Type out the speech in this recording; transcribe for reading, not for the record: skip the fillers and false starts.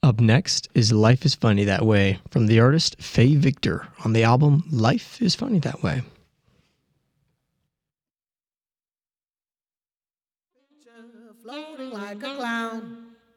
Up next is Life is Funny That Way from the artist Faye Victor on the album Life is Funny That Way. Floating like a clown.